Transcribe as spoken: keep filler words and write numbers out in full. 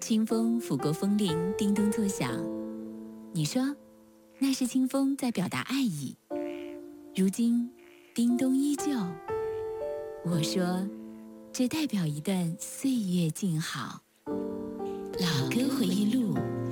清风拂过风铃，叮咚作响。你说，那是清风在表达爱意。如今，叮咚依旧。我说，这代表一段岁月静好。老歌回忆录。